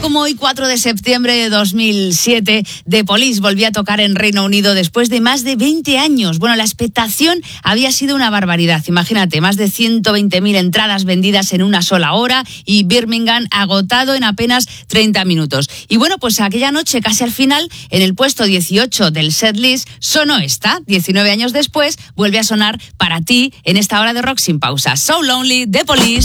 como hoy, 4 de septiembre de 2007, The Police volvió a tocar en Reino Unido después de más de 20 años. Bueno, la expectación había sido una barbaridad. Imagínate, más de 120.000 entradas vendidas en una sola hora y Birmingham agotado en apenas 30 minutos. Y bueno, pues aquella noche, casi al final, en el puesto 18 del setlist, sonó esta. 19 años después, vuelve a sonar para ti en esta hora de rock sin pausa. So Lonely, The Police.